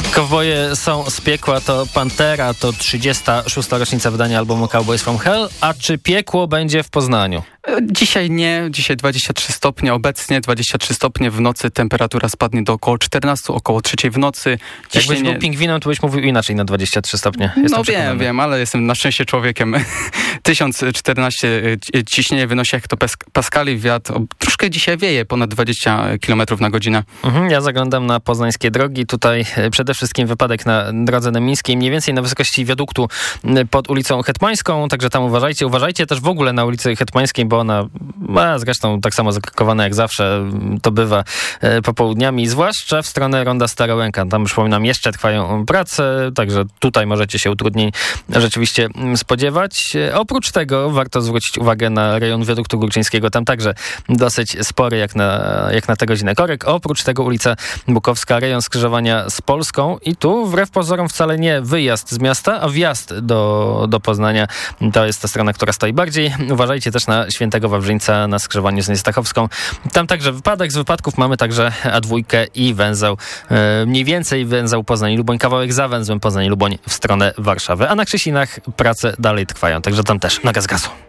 Kowboje są z piekła, to Pantera, to 36. rocznica wydania albumu Cowboys from Hell. A czy piekło będzie w Poznaniu? Dzisiaj nie, dzisiaj 23 stopnie, obecnie 23 stopnie, w nocy temperatura spadnie do około 14, około 3 w nocy. Jakbyś był pingwinem, to byś mówił inaczej na 23 stopnie. No wiem, ale jestem na szczęście człowiekiem. 1014 ciśnienie wynosi hektopaskali, wiatr troszkę dzisiaj wieje, ponad 20 km na godzinę. Ja zaglądam na poznańskie drogi. Tutaj przede wszystkim wypadek na drodze nemińskiej, mniej więcej na wysokości wiaduktu pod ulicą Hetmańską, także tam uważajcie. Uważajcie też w ogóle na ulicy Hetmańskiej, bo ona zresztą tak samo zakokowana jak zawsze to bywa popołudniami, zwłaszcza w stronę ronda Starołęka. Tam, przypominam, jeszcze trwają prace, także tutaj możecie się utrudnień rzeczywiście spodziewać. Oprócz tego warto zwrócić uwagę na rejon wiaduktu Górczyńskiego. Tam także dosyć spory jak na tę godzinę korek. Oprócz tego ulica Bukowska, rejon skrzyżowania z Polską i tu wbrew pozorom wcale nie wyjazd z miasta, a wjazd do Poznania. To jest ta strona, która stoi bardziej. Uważajcie też na Świętego Wawrzyńca na skrzyżowaniu z Niestachowską. Tam także wypadek. Z wypadków mamy także A2 i węzeł. Mniej więcej węzeł Poznań-Luboń, kawałek za węzłem Poznań-Luboń w stronę Warszawy. A na Krzysinach prace dalej trwają, także tam też na gaz gazu.